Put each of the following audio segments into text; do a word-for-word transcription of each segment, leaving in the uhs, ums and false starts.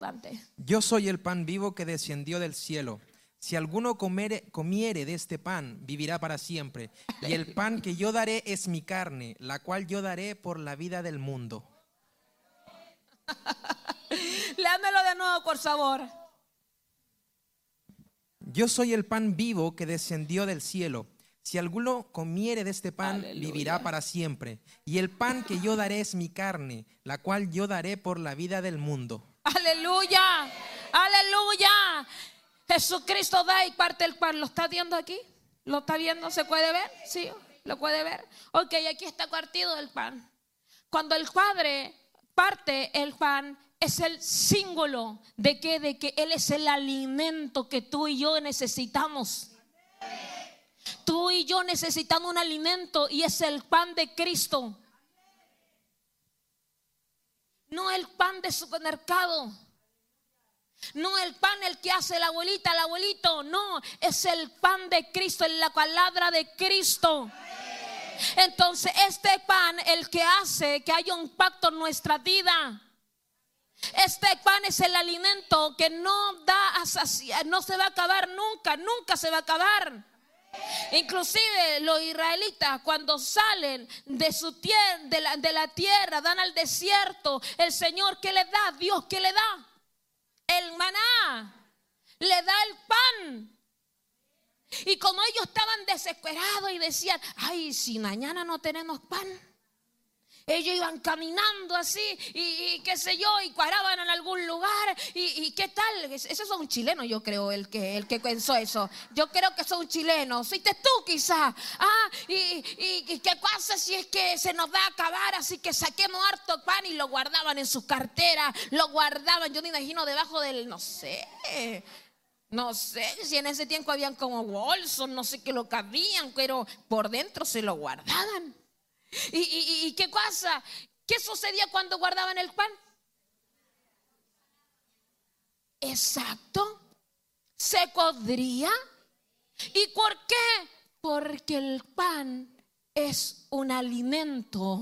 importante. Yo soy el pan vivo que descendió del cielo. Si alguno comiere, comiere de este pan, vivirá para siempre. Y el pan que yo daré es mi carne, la cual yo daré por la vida del mundo. Léamelo de nuevo, por favor. Yo soy el pan vivo que descendió del cielo. Si alguno comiere de este pan, Aleluya. vivirá para siempre. Y el pan que yo daré es mi carne, la cual yo daré por la vida del mundo. Aleluya, aleluya. Jesucristo da y parte el pan. ¿Lo está viendo aquí? ¿Lo está viendo? ¿Se puede ver? Sí, lo puede ver. Ok, aquí está partido el pan. Cuando el Padre parte el pan, es el símbolo de que, de que Él es el alimento que tú y yo necesitamos. Tú y yo necesitamos un alimento y es el pan de Cristo. No el pan de supermercado. No el pan el que hace la abuelita, el abuelito. No, es el pan de Cristo, es la palabra de Cristo. Entonces este pan el que hace que haya un pacto en nuestra vida. Este pan es el alimento que no da a saciar, no se va a acabar nunca, nunca se va a acabar. Inclusive los israelitas cuando salen de su tierra, de la, de la tierra, dan al desierto, el Señor ¿qué les da? Dios ¿qué le da? El maná, le da el pan. Y como ellos estaban desesperados y decían, ay, si mañana no tenemos pan. Ellos iban caminando así y, y qué sé yo, y paraban en algún lugar y, y qué tal, ese es un chileno yo creo el que, el que pensó eso. Yo creo que son chilenos, fuiste tú quizás. Ah, y, y, y qué pasa si es que se nos va a acabar, así que saquemos harto pan y lo guardaban en sus carteras, lo guardaban, yo me imagino debajo del, no sé, no sé si en ese tiempo habían como bolsos, no sé qué lo cabían, pero por dentro se lo guardaban. ¿Y, y, y qué pasa? ¿Qué sucedía cuando guardaban el pan? Exacto, se podría. ¿Y por qué? Porque el pan es un alimento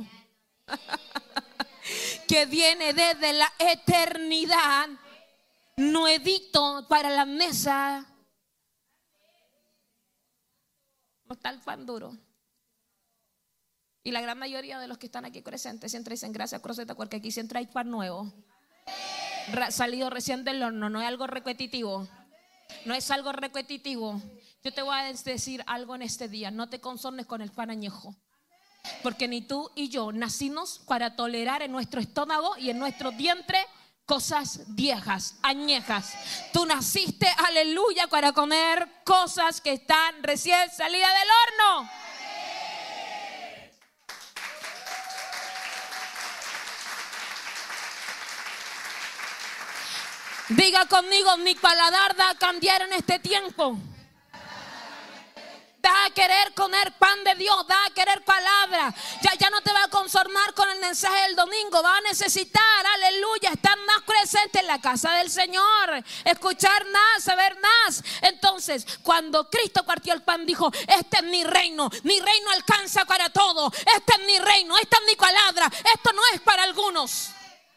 que viene desde la eternidad, nuevito para la mesa. No está el pan duro. Y la gran mayoría de los que están aquí presentes siempre dicen gracias, Cruzeta, porque aquí siempre hay pan nuevo, salido recién del horno. No es algo repetitivo. No es algo repetitivo. Yo te voy a decir algo en este día. No te conformes con el pan añejo, porque ni tú y yo nacimos para tolerar en nuestro estómago y en nuestro vientre cosas viejas, añejas. Tú naciste, aleluya, para comer cosas que están recién salidas del horno. Diga conmigo, mi paladar da a cambiar en este tiempo. Da a querer comer pan de Dios, da a querer palabra. Ya, ya no te va a conformar con el mensaje del domingo. Va a necesitar, aleluya, estar más presente en la casa del Señor, escuchar más, saber más. Entonces, cuando Cristo partió el pan, dijo, este es mi reino. Mi reino alcanza para todo. Este es mi reino, esta es mi palabra. Esto no es para algunos.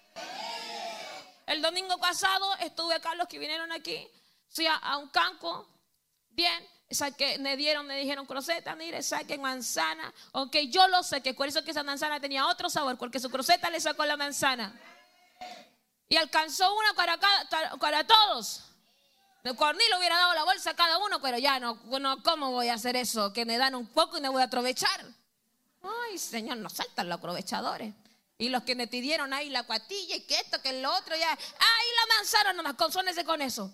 El domingo pasado estuve acá, los que vinieron aquí, fui a, a un campo, bien, saqué, me dieron, me dijeron, Cruzeta, mire, saquen manzana. Ok, yo lo sé, que por eso que esa manzana tenía otro sabor, porque su Cruzeta le sacó la manzana. Y alcanzó una para, cada, para todos. Cornelio hubiera dado la bolsa a cada uno, pero ya no, no, ¿cómo voy a hacer eso? Que me dan un poco y me voy a aprovechar. Ay, Señor, nos saltan los aprovechadores. Y los que me pidieron ahí la cuatilla y que esto, que lo otro, ya, ahí la manzana nomás, consónese con eso.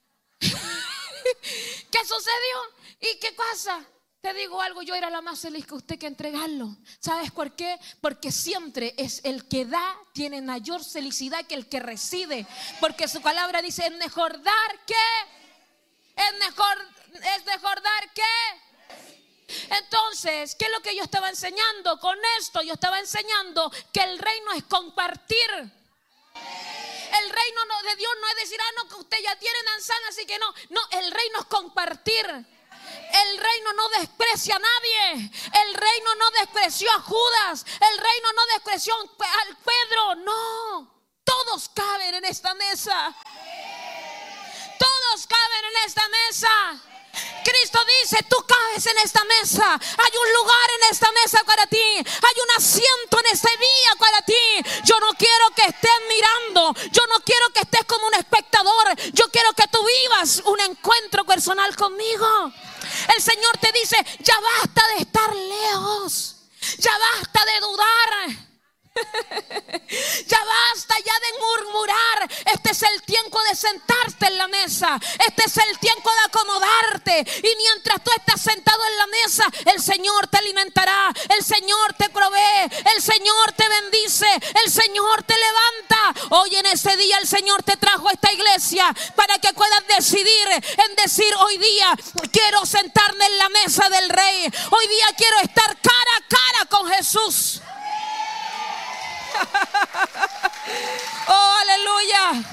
¿Qué sucedió? ¿Y qué pasa? Te digo algo, yo era la más feliz que usted que entregarlo. ¿Sabes por qué? Porque siempre es el que da, tiene mayor felicidad que el que recibe. Porque su palabra dice, es mejor dar que, es mejor, es mejor dar que. Entonces, ¿qué es lo que yo estaba enseñando con esto? Yo estaba enseñando que el reino es compartir. El reino de Dios no es decir, ah, no, que usted ya tiene manzana, así que no. No, el reino es compartir. El reino no desprecia a nadie. El reino no despreció a Judas. El reino no despreció a Pedro. No. todos caben en esta mesa. Todos caben en esta mesa. Cristo dice, tú cabes en esta mesa. Hay un lugar en esta mesa para ti. Hay un asiento en este día para ti. Yo no quiero que estés mirando. Yo no quiero que estés como un espectador. Yo quiero que tú vivas un encuentro personal conmigo. El Señor te dice, ya basta de estar lejos. Ya basta de dudar. Ya basta ya de murmurar. Este es el tiempo de sentarte en la mesa. Este es el tiempo de acomodarte. Y mientras tú estás sentado en la mesa, el Señor te alimentará, el Señor te provee, el Señor te bendice, el Señor te levanta. Hoy en ese día el Señor te trajo a esta iglesia para que puedas decidir en decir, hoy día quiero sentarme en la mesa del Rey. Hoy día quiero estar cara a cara con Jesús. Oh, aleluya.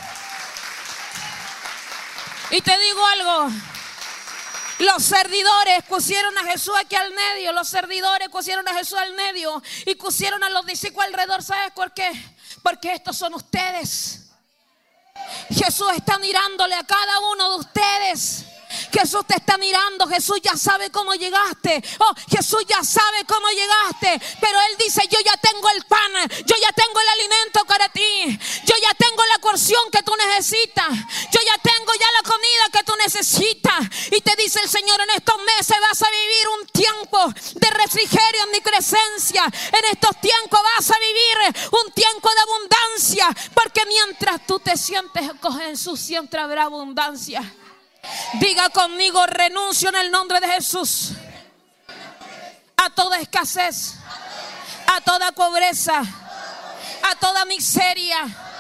Y te digo algo, los servidores pusieron a Jesús aquí al medio. Los servidores pusieron a Jesús al medio y pusieron a los discípulos alrededor. ¿Sabes por qué? Porque estos son ustedes. Jesús está mirándole a cada uno de ustedes. Jesús te está mirando. Jesús ya sabe cómo llegaste. Oh, Jesús ya sabe cómo llegaste. Pero Él dice, yo ya tengo el pan, yo ya tengo el alimento para ti. Yo ya tengo la porción que tú necesitas. Yo ya tengo ya la comida que tú necesitas. Y te dice el Señor, en estos meses vas a vivir un tiempo de refrigerio en mi presencia. En estos tiempos vas a vivir un tiempo de abundancia. Porque mientras tú te sientes con Jesús, siempre habrá abundancia. Diga conmigo, renuncio en el nombre de Jesús a toda escasez, a toda pobreza, a toda miseria.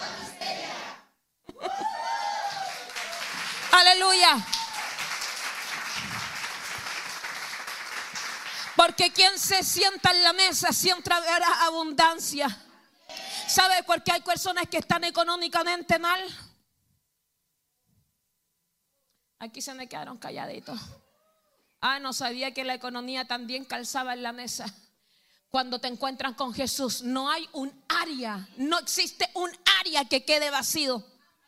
Aleluya. Porque quien se sienta en la mesa siempre habrá abundancia. ¿Sabe por qué hay personas que están económicamente mal? Aquí se me quedaron calladitos. Ah, no sabía que la economía también calzaba en la mesa. Cuando te encuentras con Jesús, no hay un área, no existe un área que quede vacío.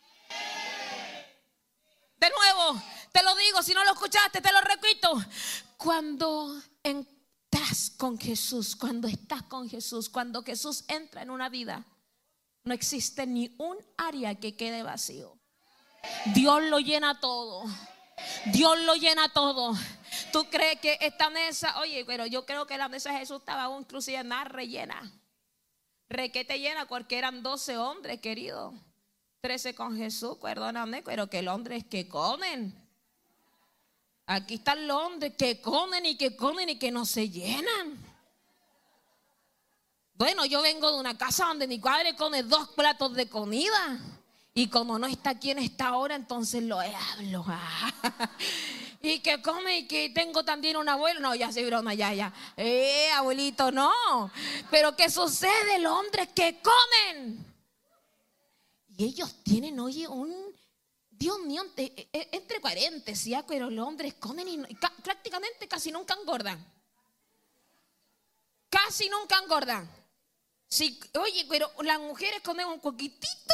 De nuevo, te lo digo, si no lo escuchaste, te lo repito. Cuando entras con Jesús, cuando estás con Jesús, cuando Jesús entra en una vida, no existe ni un área que quede vacío. Dios lo llena todo. Dios lo llena todo. ¿Tú crees que esta mesa? Oye, pero yo creo que la mesa de Jesús estaba aún inclusive más rellena. Requete llena porque eran doce hombres, querido. trece con Jesús, perdóname, pero que los hombres que comen. Aquí están los hombres que comen y que comen y que no se llenan. Bueno, yo vengo de una casa donde mi padre come dos platos de comida. Y como no está aquí en esta hora, entonces lo hablo. Y que come y que tengo también un abuelo. No, ya se broma, ya, ya. Eh, abuelito, no. Pero ¿qué sucede? Los hombres que comen. Y ellos tienen, oye, un... Dios mío, entre paréntesis, ¿ya? Pero los hombres comen y no, prácticamente casi nunca engordan. Casi nunca engordan. Sí, oye, pero las mujeres comen un poquitito.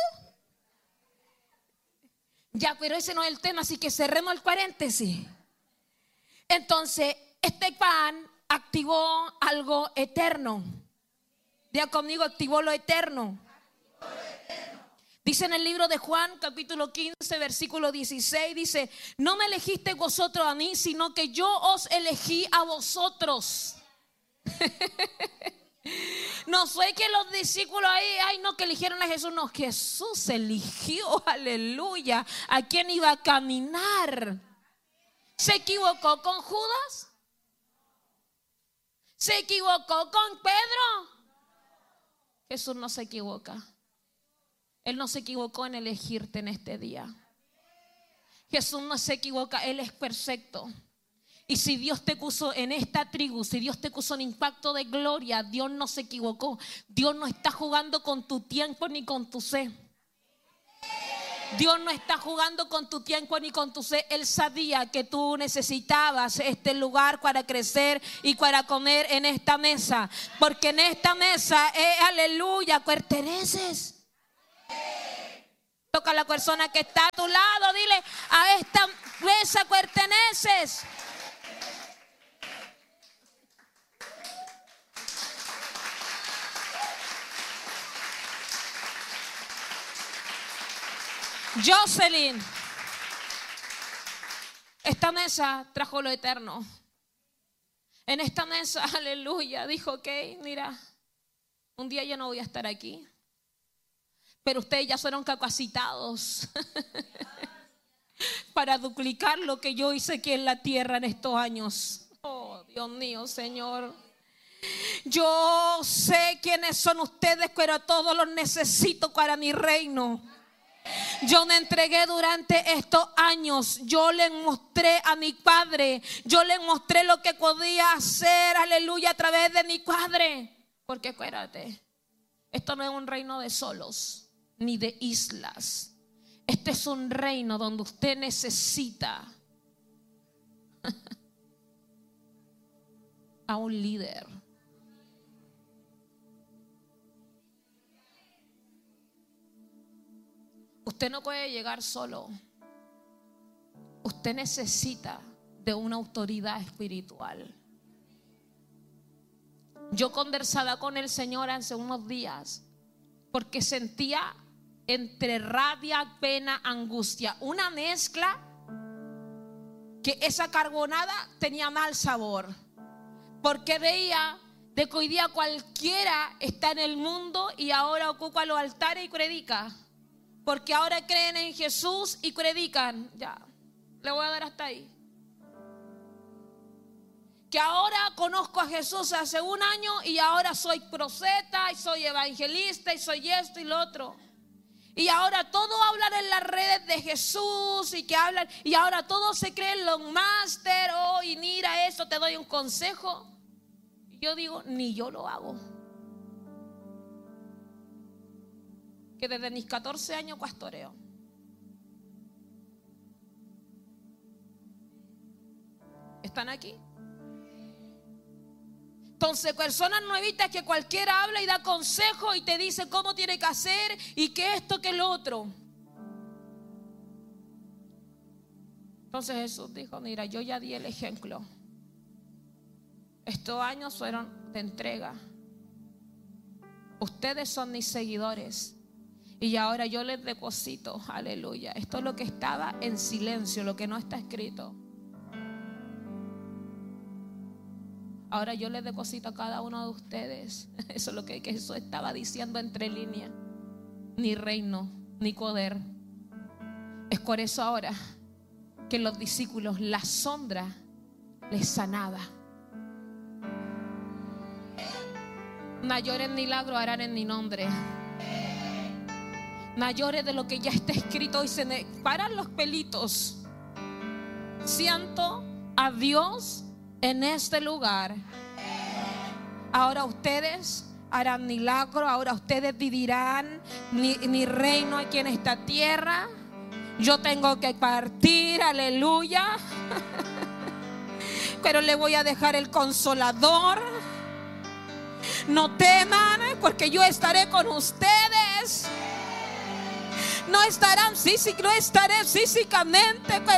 Ya, pero ese no es el tema, así que cerremos el paréntesis. Entonces, este pan activó algo eterno. Diga conmigo, activó lo eterno. Dice en el libro de Juan, capítulo quince, versículo dieciséis, dice, no me elegisteis vosotros a mí, sino que yo os elegí a vosotros. No fue que los discípulos ahí, ay no, que eligieron a Jesús. No, Jesús eligió, aleluya, a quién iba a caminar. ¿Se equivocó con Judas? ¿Se equivocó con Pedro? Jesús no se equivoca. Él no se equivocó en elegirte en este día. Jesús no se equivoca, Él es perfecto. Y si Dios te puso en esta tribu, si Dios te puso en Impacto de Gloria, Dios no se equivocó. Dios no está jugando con tu tiempo ni con tu sed. Dios no está jugando con tu tiempo ni con tu sed. Él sabía que tú necesitabas este lugar para crecer y para comer en esta mesa. Porque en esta mesa, eh, aleluya, perteneces. Toca a la persona que está a tu lado, dile: a esta mesa perteneces. Jocelyn, esta mesa trajo lo eterno. En esta mesa, aleluya, dijo: ok, mira, un día yo no voy a estar aquí, pero ustedes ya fueron capacitados para duplicar lo que yo hice aquí en la tierra en estos años. Oh, Dios mío, Señor. Yo sé quiénes son ustedes, pero a todos los necesito para mi reino. Yo me entregué durante estos años. Yo les mostré a mi Padre. Yo les mostré lo que podía hacer, aleluya, a través de mi Padre. Porque acuérdate, esto no es un reino de solos ni de islas. Este es un reino donde usted necesita a un líder. Usted no puede llegar solo. Usted necesita de una autoridad espiritual. Yo conversaba con el Señor hace unos días porque sentía entre rabia, pena, angustia, una mezcla que esa carbonada tenía mal sabor, porque veía de que hoy día cualquiera está en el mundo y ahora ocupa los altares y predica. Porque ahora creen en Jesús y predican. Ya, le voy a dar hasta ahí. Que ahora conozco a Jesús hace un año y ahora soy profeta y soy evangelista y soy esto y lo otro. Y ahora todos hablan en las redes de Jesús y que hablan, y ahora todos se creen los máster. Oh, y mira eso, te doy un consejo. Y yo digo, ni yo lo hago. Que desde mis catorce años pastoreo. ¿Están aquí? Entonces, personas nuevitas que cualquiera habla y da consejo y te dice cómo tiene que hacer y que esto, que lo otro. Entonces Jesús dijo: mira, yo ya di el ejemplo. Estos años fueron de entrega. Ustedes son mis seguidores. Y ahora yo les deposito, aleluya. Esto es lo que estaba en silencio, lo que no está escrito. Ahora yo les deposito a cada uno de ustedes. Eso es lo que, que Jesús estaba diciendo entre líneas. Ni reino, ni poder. Es por eso ahora que los discípulos, la sombra les sanaba. Mayores milagros harán en mi nombre. Mayores de lo que ya está escrito. Y se me paran los pelitos. Siento a Dios en este lugar. Ahora ustedes harán milagros. Ahora ustedes vivirán mi, mi reino aquí en esta tierra. Yo tengo que partir, aleluya. Pero le voy a dejar el consolador. No teman, porque yo estaré con ustedes. No estarán físicamente, no estaré físicamente,